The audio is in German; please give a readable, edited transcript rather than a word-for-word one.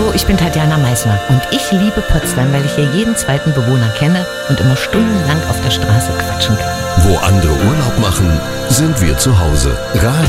Hallo, ich bin Tatjana Meissner und ich liebe Potsdam, weil ich hier jeden zweiten Bewohner kenne und immer stundenlang auf der Straße quatschen kann. Wo andere Urlaub machen, sind wir zu Hause.